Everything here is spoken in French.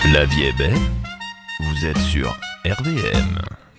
La vie est belle, vous êtes sur RVM.